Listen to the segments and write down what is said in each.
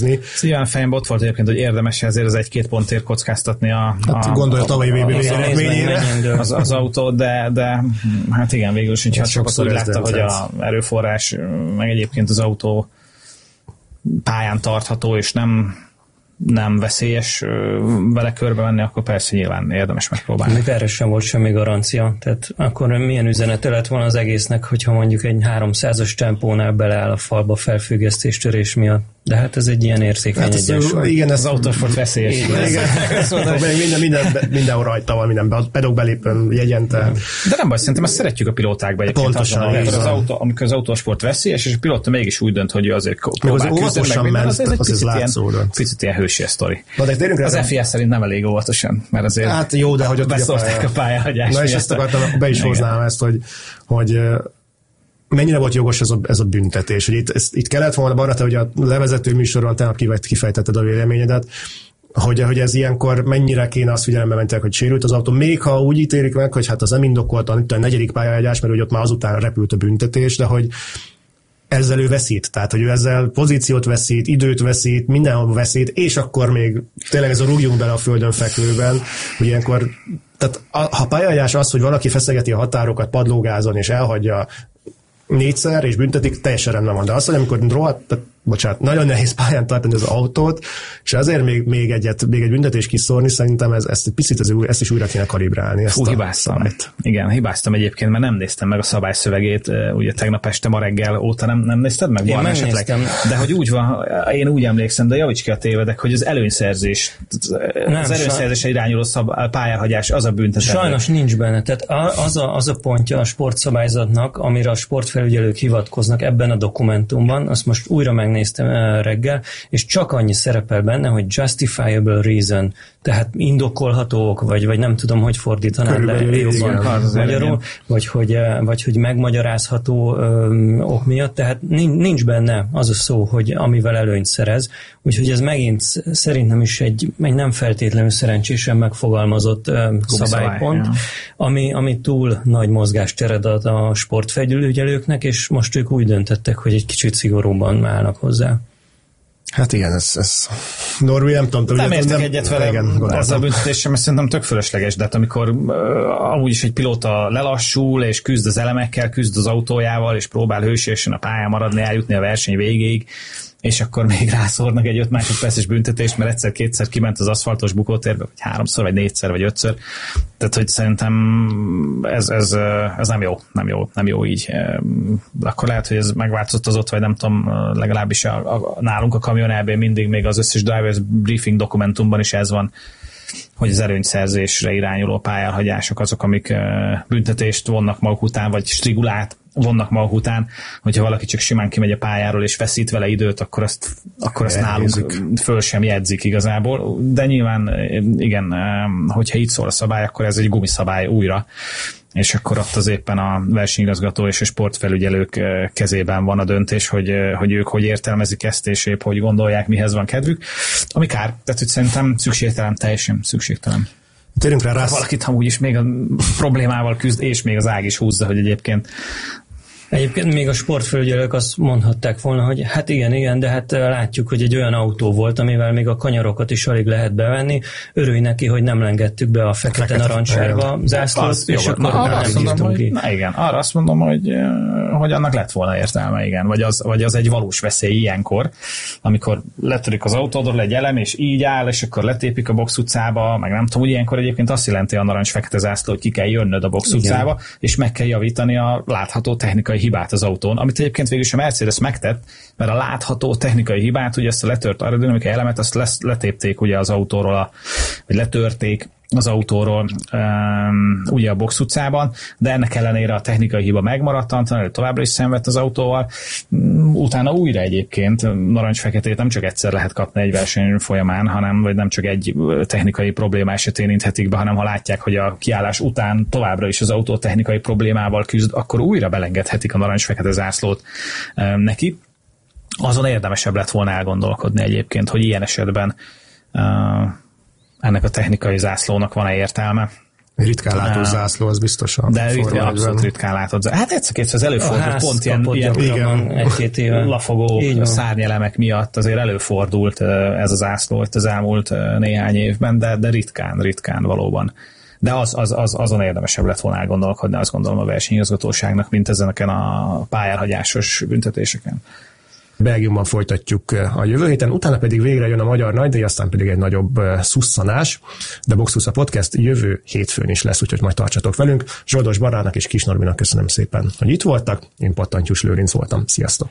Ilyen fejemben ott volt egyébként, hogy érdemes ezért az 1-2 pontért kockáztatni gondolja tavalyi VB az autót, de hát igen, végül is, hogyha csak úgy látta, hogy az erőforrás, meg egyébként az autó pályán tartható, és nem veszélyes vele körbe menni, akkor persze nyilván érdemes megpróbálni. Még erre sem volt semmi garancia. Tehát akkor milyen üzenete lett volna az egésznek, hogyha mondjuk egy 300-as tempónál beleáll a falba felfüggesztéstörés miatt. De hát ez egy ilyen érzékeny egyensúly. Igen, az autósport veszélyes. Mindenhol rajta van, minden pedok belépőn, jegyente. De nem baj, szerintem ezt szeretjük a pilótákba egyébként. Pontosan. Amikor az autósport veszélyes, és a pilóta mégis úgy dönt, hogy azért próbál küzdeni, meg az egy picit ilyen hősi sztori. Az FIA szerint nem elég óvatosan, mert azért hát jó, de hogy ott beszólták a pályáhagyást. Na és ezt akartam, be is hoznám ezt, hogy mennyire volt jogos ez a büntetés. Hogy itt kellett volna, Barata, hogy a levezető műsoron tegnap kifejtetted a véleményedet, hogy ez ilyenkor mennyire kéne azt figyelembe mentek, hogy sérült az autó, még ha úgy ítélik meg, hogy hát az nem indokoltan, itt a 4. pályahagyás, mert ugye ott már azután repült a büntetés, de hogy ezzel ő veszít, tehát hogy ő ezzel pozíciót veszít, időt veszít, mindenhol veszít, és akkor még tényleg ez a rúgjunk bele a földön fekvőben, hogy ilyenkor, tehát ha pályahagyás az, hogy valaki feszegeti a határokat padlógázon és elhagyja 4-szer, és büntetik, teljesen rendben van. De az, hogy amikor nagyon nehéz pályán tartani az autót, és azért még egy büntetés kiszórni, szerintem ezt egy picit ezt is újra kéne kalibrálni. Hibáztam. Igen, hibáztam egyébként, mert nem néztem meg a szabályszövegét, ugye tegnap este, ma reggel óta nem nézted meg? Én megnéztem. De hogy úgy van, én úgy emlékszem, de javíts ki a tévedek, hogy az előnyszerzés, irányuló pályahagyás, az a büntetés. Sajnos nincs benne. Tehát az a pontja a sportszabályzatnak, amire a sportfelügyelők hivatkoznak ebben a dokumentumban, azt most újra megnéztem reggel, és csak annyi szerepel benne, hogy justifiable reason, tehát indokolhatók, vagy nem tudom, hogy fordítanád le jobban magyarul, vagy hogy megmagyarázható ok miatt, tehát nincs benne az a szó, hogy amivel előnyt szerez, úgyhogy ez megint szerintem is egy nem feltétlenül szerencsésen megfogalmazott szabálypont, ami túl nagy mozgástered ad a sportfelügyelőknek, és most ők úgy döntettek, hogy egy kicsit szigorúban állnak hozzá. Hát igen, ez Norvi, nem tudom. Nem értek egyet vele ezzel a büntetéssel, mert szerintem tök fölösleges, de hát amikor amúgy is egy pilóta lelassul, és küzd az elemekkel, küzd az autójával, és próbál hősiesen a pályán maradni, eljutni a verseny végéig, és akkor még rászórnak egy 5 másodperces büntetést, mert egyszer-kétszer kiment az aszfaltos bukótérbe, vagy 3-szor, vagy 4-szer, vagy 5-ször. Tehát, hogy szerintem ez nem jó így. Akkor lehet, hogy ez megváltozott, vagy nem tudom, legalábbis nálunk a Kamion EB mindig még az összes drivers briefing dokumentumban is ez van, hogy az erőnyszerzésre irányuló pályelhagyások azok, amik büntetést vonnak maguk után, vagy strigulát vonnak maguk után, hogyha valaki csak simán kimegy a pályáról és veszít vele időt, akkor azt nálunk föl sem jegyzik igazából. De nyilván igen, hogyha így szól a szabály, akkor ez egy gumiszabály újra, és akkor ott az éppen a versenyigazgató és a sportfelügyelők kezében van a döntés, hogy ők hogy értelmezik ezt, és épp hogy gondolják, mihez van kedvük. Ami kár, tehát hogy szerintem szükségtelen, teljesen szükségtelen. Térjünk rá. Valakit amúgy is még a problémával küzd, és még az ág is húzza, hogy egyébként még a sportfelügyelők azt mondhatták volna, hogy hát igen, de hát látjuk, hogy egy olyan autó volt, amivel még a kanyarokat is alig lehet bevenni. Örülj neki, hogy nem lengettük be a fekete narancssárga zászlót, és akkor nem írtunk ki. Igen, arra azt mondom, hogy annak lett volna értelme, igen. Vagy az egy valós veszély ilyenkor, amikor letörik az autódról egy elem, és így áll, és akkor letépik a box utcába, meg nem tudom, hogy ilyenkor egyébként azt jelenti a narancs-fekete zászló, hogy ki kell jönnöd a box utcába, és meg kell javítani a látható technikai hibát az autón, amit egyébként végül is a Mercedes megtett, mert a látható technikai hibát, ugye ezt a letört aerodinamikai elemet, azt letépték ugye az autóról, vagy letörték az autóról ugye a box utcában, de ennek ellenére a technikai hiba megmaradt, Antonelli továbbra is szenvedt az autóval. Utána újra egyébként narancs-feketét nem csak egyszer lehet kapni egy verseny folyamán, vagy nem csak egy technikai probléma esetén inthetik be, hanem ha látják, hogy a kiállás után továbbra is az autó technikai problémával küzd, akkor újra belengedhetik a narancs-fekete zászlót neki. Azon érdemesebb lett volna elgondolkodni egyébként, hogy ilyen esetben ennek a technikai zászlónak van-e értelme. Ritkán látott zászló, az biztosan. De abszolút ritkán látott zászló. Hát egyszer-kétszer az előfordult, pont ilyen egy-két éve lafogó szárnyelemek miatt azért előfordult ez az zászló itt az elmúlt néhány évben, de ritkán valóban. De azon érdemesebb lett volna elgondolkodni, azt gondolom a versenyigazgatóságnak, mint ezeneken a pályárhagyásos büntetéseken. Belgiumban folytatjuk a jövő héten, utána pedig végre jön a magyar nagydíj, aztán pedig egy nagyobb szusszanás, de Boxusa Podcast jövő hétfőn is lesz, úgyhogy majd tartsatok velünk. Zsoldos Barának és Kis Norbinak köszönöm szépen, hogy itt voltak, én Pattantyús Lőrinc voltam, sziasztok!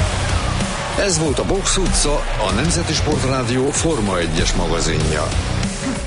Ez volt a Box utca, a Nemzeti Sportrádió Forma 1-es magazinja.